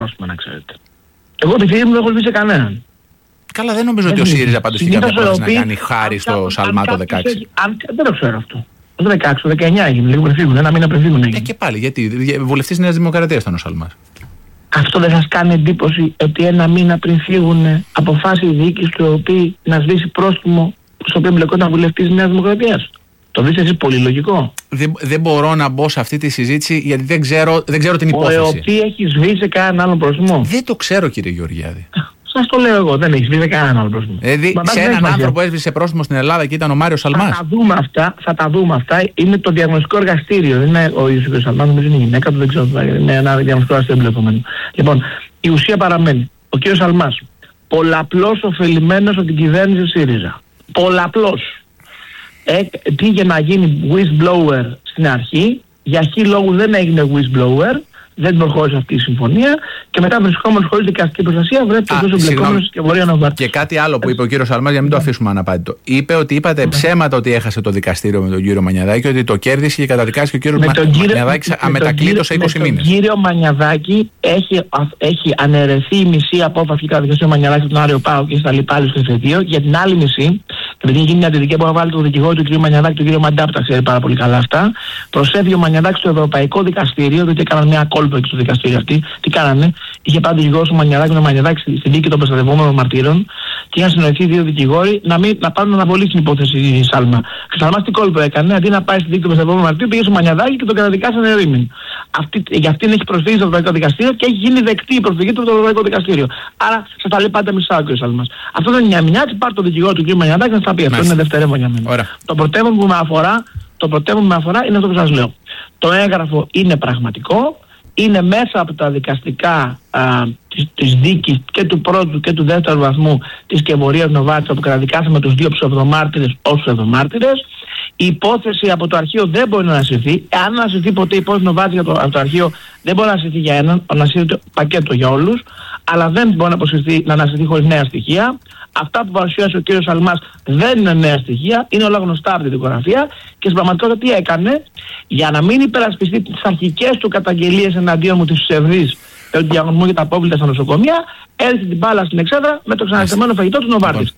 να ξέρετε. Εγώ τη φίλη μου δεν έχω σβήσει κανέναν. Καλά, δεν νομίζω ότι ο ΣΥΡΙΖΑ πάντως είχε κάποια πρόθεση να κάνει χάρη στο Σαλμά το 16. Δεν το ξέρω αυτό. Το 16, το 19 έγινε, λίγο πριν φύγουν, ένα μήνα πριν φύγουν έγινε. Και πάλι, γιατί βουλευτής Νέας Δημοκρατίας ήταν ο Σαλμάς. Αυτό δεν σας κάνει εντύπωση ότι ένα μήνα πριν φύγουν αποφάσισε η διοίκηση του ΕΟΠΗ να σβήσει πρόστιμο στο οποίο μπλεκόταν βουλευτής Νέας Δημοκρατίας? Το δείτε εσείς πολύ λογικό? Δεν μπορώ να μπω σε αυτή τη συζήτηση γιατί δεν ξέρω την υπόθεση. Ο ΕΟΠΗ έχει σβήσει κανέναν άλλο πρόστιμο? Δεν το ξέρω, κύριε Γεωργιάδη. Σας το λέω εγώ, δεν έχει σβήσει κανέναν άλλο πρόστιμο. Δηλαδή σε έναν άνθρωπο που έσβησε πρόστιμο στην Ελλάδα και ήταν ο Μάριος Σαλμάς. Θα τα δούμε αυτά. Είναι το διαγνωστικό εργαστήριο. Δεν είναι ο ίδιος ο Σαλμάς, νομίζω είναι η γυναίκα του, δεν ξέρω. Είναι ένα διαγνωστικό εργαστήριο εμπλεκομένο. Λοιπόν, η ουσία παραμένει. Ο κ. Σαλμάς, πολλαπλώς ωφελημένος από την κυβέρνηση ΣΥΡΙΖΑ. Πολλαπλώς. Πήγε να γίνει whistleblower στην αρχή. Για χι λόγου δεν έγινε whistleblower. Δεν προχώρησε αυτή η συμφωνία και μετά βρισκόμενος χωρίς δικαστική προστασία βρέθηκε τόσο εμπλεκόμενος και μπορεί να βαρτίσει. Και κάτι άλλο που είπε ο κύριος Σαλμάς, για να μην το αφήσουμε αναπάντητο. Είπε ότι είπατε ψέματα ότι έχασε το δικαστήριο με τον κύριο Μανιαδάκη, ότι το κέρδισε και καταδικάσει και ο κύριος Μανιαδάκης αμετακλείτο σε 20 μήνες. Με τον κύριο Μανιαδάκη έχει αναιρεθεί η μισή απόφαση και καταδικαστεί ο Μανιαδάκης από τον Άριο Πάο και στα λοιπά στο εφετείο. Για την άλλη μισή, επειδή γίνει μια αντιδική που βάλει το δικηγόρο του κ. Μανιαδάκη, τον κ. Μαντάπ, τα ξέρει πάρα πολύ καλά αυτά, προσέφυγε ο Μανιαδάκης στο Ευρωπαϊκό Δικαστήριο, διότι έκαναν μια κόλπα στο δικαστήριο αυτή. Τι κάνανε? Είχε πάει δικηγόρος ο Μανιαδάκης, ο Μανιαδάκης στη δίκη των προστατευόμενων μαρτύρων και είχαν συνοηθεί δύο δικηγόροι να πάρουν να αναβολή στην υπόθεση η Σάλμα. Ο Σαλμάς τι κόλπο έκανε? Αντί να πάει στη δίκη των προστατευόμενων μαρτύρων, πήγε στο Μανιαδάκη και τον καταδικάσανε ερήμην. Για αυτήν έχει προσφύγει στο Ευρωπαϊκό Δικαστήριο και έχει γίνει δεκτή η προσφυγή του στο Ευρωπαϊκό Δικαστήριο. Άρα σας τα λέει πάντα μισά ο κ. Σαλμάς. Αυτό δεν είναι μια μηνιάτη, πάρει το δικηγόρο του κ. Μανιαδάκη να στα πει. Αυτό είναι δευτερεύον για μένα. Το πρωτεύον που με αφορά είναι αυτό που σας λέω. Το έγγραφο είναι πραγματικό. Είναι μέσα από τα δικαστικά της δίκης και του πρώτου και του δεύτερου βαθμού της Κεβορίας Νοβάτσα που καταδικάσαμε τους δύο ψευδομάρτυρες ως ψευδομάρτυρες. Η υπόθεση από το αρχείο δεν μπορεί να ανασυρθεί. Αν ανασυρθεί ποτέ η υπόθεση Νοβάτσα από το αρχείο, δεν μπορεί να ανασυρθεί για έναν, να ανασυρθεί το πακέτο για όλους, αλλά δεν μπορεί να ανασυρθεί χωρίς νέα στοιχεία. Αυτά που παρουσίασε ο κύριος Σαλμάς δεν είναι νέα στοιχεία, είναι όλα γνωστά από τη δικογραφία και στην πραγματικότητα τι έκανε? Για να μην υπερασπιστεί τις αρχικές του καταγγελίες εναντίον μου, τις ψευδείς, του διαγωνισμού για τα απόβλητα στα νοσοκομεία, έριξε την μπάλα στην εξέδρα με το ξαναστεμένο φαγητό του Νοβάρτης.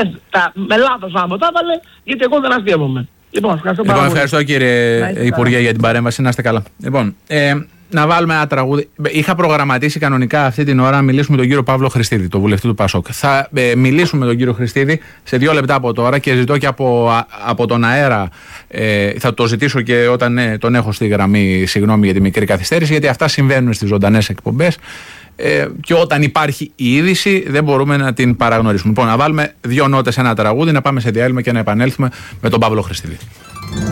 Με λάθος άμα το έβαλε, γιατί εγώ δεν αστείευομαι. Λοιπόν, ευχαριστώ κύριε Υπουργέ για την παρέμβαση, να είστε καλά. Λοιπόν, να βάλουμε ένα τραγούδι. Είχα προγραμματίσει κανονικά αυτή την ώρα να μιλήσουμε με τον κύριο Παύλο Χριστίδη, τον βουλευτή του ΠΑΣΟΚ. Θα μιλήσουμε με τον κύριο Χριστίδη σε 2 λεπτά από τώρα και ζητώ και από τον αέρα, θα το ζητήσω και όταν τον έχω στη γραμμή, συγγνώμη για τη μικρή καθυστέρηση, γιατί αυτά συμβαίνουν στις ζωντανές εκπομπές. Και όταν υπάρχει η είδηση δεν μπορούμε να την παραγνωρίσουμε. Λοιπόν, να βάλουμε 2 νότες, ένα τραγούδι, να πάμε σε διάλειμμα και να επανέλθουμε με τον Παύλο Χριστίδη.